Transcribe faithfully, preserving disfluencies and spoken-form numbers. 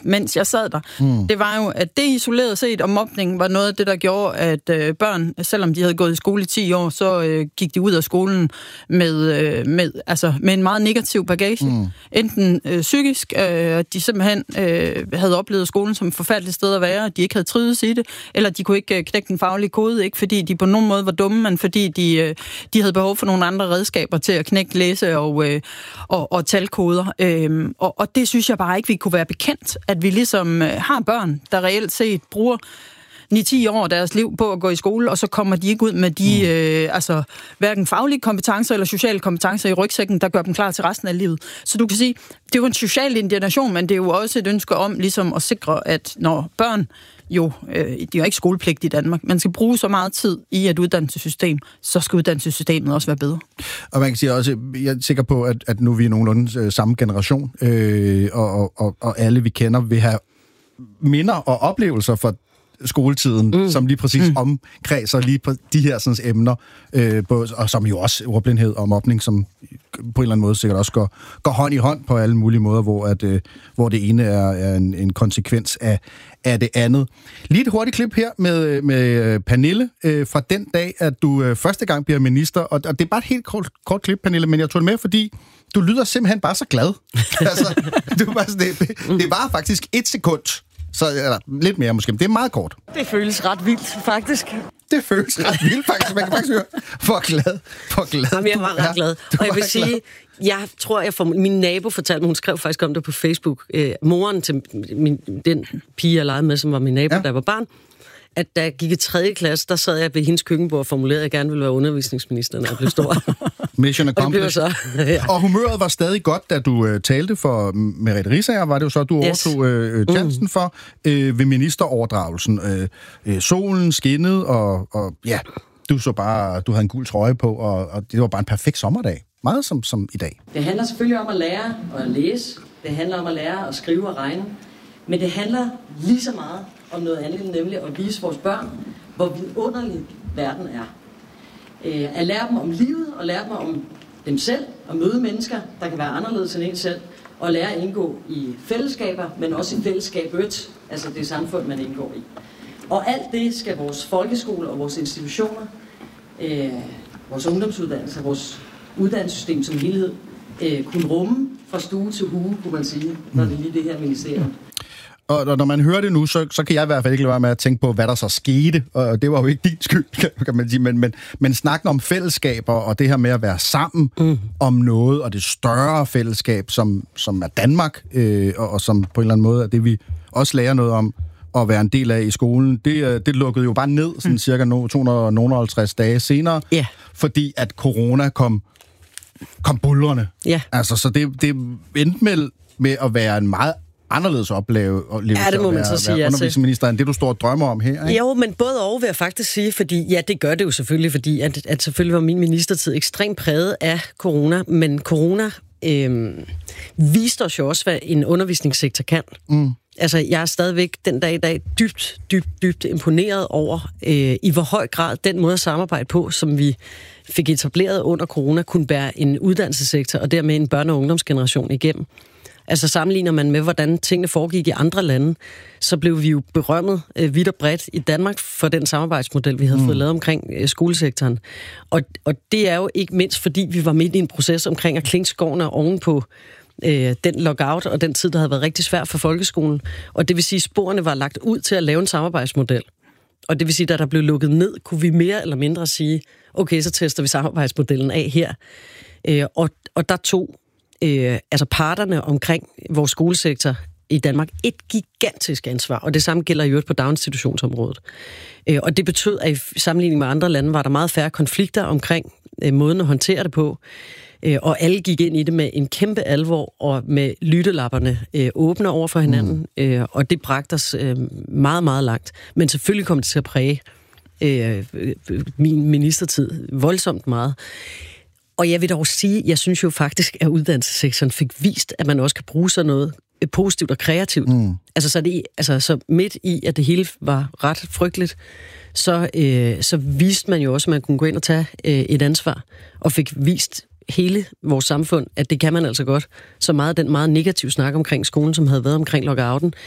mens jeg sad der, mm. det var jo, at det isoleret set om mobning var noget af det, der gjorde, at øh, børn, selvom de havde gået i skole i ti år, så øh, gik de ud af skolen med, øh, med, altså, med en meget negativ bagage. Mm. Enten øh, psykisk, øh, de simpelthen øh, havde oplevet skolen som et forfærdeligt sted at være, de ikke havde trives i det, eller de kunne ikke øh, knække den faglige kode, ikke fordi de på nogen måde var dumme, men fordi de, øh, de havde behov for nogle andre redskaber til at knække læse- og, øh, og, og talkoder. Øh, og, og det synes jeg bare ikke, vi kunne være bekendt, at vi ligesom øh, har børn, der reelt set bruger ni til ti år af deres liv på at gå i skole, og så kommer de ikke ud med de, mm. øh, altså, hverken faglige kompetencer eller sociale kompetencer i rygsækken, der gør dem klar til resten af livet. Så du kan sige, det er jo en social indignation, men det er jo også et ønske om ligesom at sikre, at når børn jo, øh, de er jo ikke skolepligt i Danmark, man skal bruge så meget tid i et uddannelsessystem, så skal uddannelsessystemet også være bedre. Og man kan sige også, jeg er sikker på, at, at nu er vi nogenlunde øh, samme generation, øh, og, og, og alle vi kender vil have minder og oplevelser for skoletiden, mm. som lige præcis mm. omkredser lige på de her sådan, emner, øh, både, og som jo også ordblindhed og mobning, som på en eller anden måde sikkert også går, går hånd i hånd på alle mulige måder, hvor, at, øh, hvor det ene er, er en, en konsekvens af, af det andet. Lige et hurtigt klip her med, med Pernille øh, fra den dag, at du øh, første gang bliver minister, og, og det er bare et helt kort, kort klip, Pernille, men jeg tog det med, fordi du lyder simpelthen bare så glad. altså, du bare sådan, det, det, det var faktisk et sekund. Så eller, lidt mere måske, men det er meget kort. Det føles ret vildt, faktisk. Det føles ret vildt, faktisk. Man kan faktisk høre, hvor glad, hvor glad Jamen, jeg var ret glad. Og jeg vil sige, glad. jeg tror, jeg får, min nabo fortalte mig, hun skrev faktisk om det på Facebook, øh, moren til min, den pige, jeg legede med, som var min nabo, ja. Da jeg var barn, at da jeg gik i tredje klasse, der sad jeg ved hendes køkkenbord og formulerede, at jeg gerne ville være undervisningsminister, når jeg blev stor. Mission accomplished. Så, ja. Og humøret var stadig godt, da du øh, talte for Merete Riisager, var det jo så, du yes. overtog øh, chancen mm. for øh, ved ministeroverdragelsen. Øh, øh, solen skinnede, og, og ja, du så bare, du havde en gul trøje på, og, og det var bare en perfekt sommerdag. Meget som, som i dag. Det handler selvfølgelig om at lære at læse. Det handler om at lære at skrive og regne. Men det handler lige så meget om noget andet, nemlig at vise vores børn, hvor vidunderlig verden er. Øh, at lære dem om livet, og lære dem om dem selv, og møde mennesker, der kan være anderledes end en selv, og lære at indgå i fællesskaber, men også i fællesskabet, altså det samfund, man indgår i. Og alt det skal vores folkeskole og vores institutioner, øh, vores ungdomsuddannelser, vores uddannelsessystem som helhed, øh, kunne rumme fra stue til hue, kunne man sige, når det er lige det her ministerium. Og når man hører det nu, så, så kan jeg i hvert fald ikke lade være med at tænke på, hvad der så skete. Og det var jo ikke din skyld, kan man sige. Men, men, men snakken om fællesskaber, og det her med at være sammen mm. om noget, og det større fællesskab, som, som er Danmark, øh, og, og som på en eller anden måde er det, vi også lærer noget om at være en del af i skolen, det, det lukkede jo bare ned, sådan mm. cirka to hundrede og halvtreds dage senere, yeah. fordi at corona kom, kom buldrende. Yeah. Altså, så det, det endte med, med at være en meget anderledes opleve ja, det må man så sige, undervisningsminister, end det, du står og drømmer om her, ikke? Jo, men både og vil jeg faktisk sige, fordi ja, det gør det jo selvfølgelig, fordi at, at selvfølgelig var min ministertid ekstremt præget af corona, men corona øh, viste os jo også, hvad en undervisningssektor kan. Mm. Altså, jeg er stadigvæk den dag i dag dybt, dybt, dybt imponeret over, øh, i hvor høj grad den måde at samarbejde på, som vi fik etableret under corona, kunne bære en uddannelsessektor, og dermed en børne- og ungdomsgeneration igennem. Altså sammenligner man med, hvordan tingene foregik i andre lande, så blev vi jo berømmet øh, vidt og bredt i Danmark for den samarbejdsmodel, vi havde mm. fået lavet omkring øh, skolesektoren. Og, og det er jo ikke mindst, fordi vi var midt i en proces omkring at klinke skovene ovenpå øh, den lockout og den tid, der havde været rigtig svært for folkeskolen. Og det vil sige, at sporene var lagt ud til at lave en samarbejdsmodel. Og det vil sige, at da der blev lukket ned, kunne vi mere eller mindre sige, okay, så tester vi samarbejdsmodellen af her. Øh, og, og der tog Øh, altså parterne omkring vores skolesektor i Danmark et gigantisk ansvar, og det samme gælder jo på daginstitutionsområdet. Øh, og det betød, at i sammenligning med andre lande var der meget færre konflikter omkring øh, måden at håndtere det på, øh, og alle gik ind i det med en kæmpe alvor og med lyttelapperne øh, åbne over for hinanden, mm. øh, og det bragte os øh, meget, meget langt. Men selvfølgelig kom det til at præge øh, min ministertid voldsomt meget. Og jeg vil dog sige, jeg synes jo faktisk, at uddannelsessektoren fik vist, at man også kan bruge sådan noget positivt og kreativt. Mm. Altså, så det, altså så midt i, at det hele var ret frygteligt, så, øh, så viste man jo også, at man kunne gå ind og tage øh, et ansvar, og fik vist hele vores samfund, at det kan man altså godt. Så meget den meget negative snak omkring skolen, som havde været omkring lockouten,